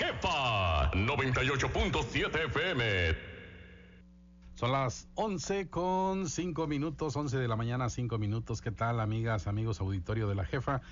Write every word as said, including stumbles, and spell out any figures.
Jefa noventa y ocho punto siete F M. Son las once con cinco minutos, once de la mañana, cinco minutos. ¿Qué tal, amigas, amigos, auditorio de la Jefa?